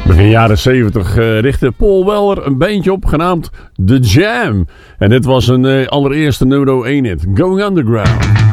Begin jaren 70 richtte Paul Weller een bandje op genaamd The Jam. En dit was een allereerste nummer 1 hit, Going Underground.